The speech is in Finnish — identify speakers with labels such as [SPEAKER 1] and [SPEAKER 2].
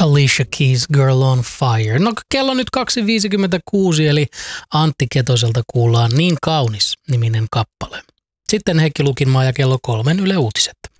[SPEAKER 1] Alicia Keys, Girl on Fire. No kello on nyt 2.56, eli Antti Ketoselta kuullaan Niin kaunis -niminen kappale. Sitten Heikki Lukinmaa ja kello 3 Yle Uutiset.